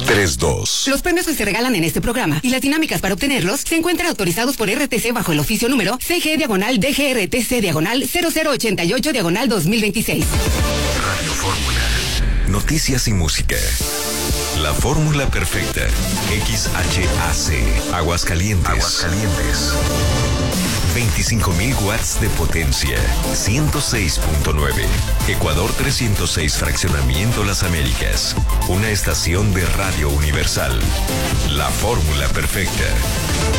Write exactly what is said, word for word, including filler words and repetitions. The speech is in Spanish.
tres dos. Los premios que se regalan en este programa y las dinámicas para obtenerlos se encuentran autorizados por R T C bajo el oficio número C G diagonal D G R T C diagonal cero cero ochenta y ocho diagonal dos mil veintiséis. Radio Fórmula. Noticias y música. La fórmula perfecta. X H A C. Aguascalientes. Aguascalientes. veinticinco mil watts de potencia. ciento seis punto nueve. Ecuador trescientos seis Fraccionamiento Las Américas. Una estación de Radio Universal. La fórmula perfecta.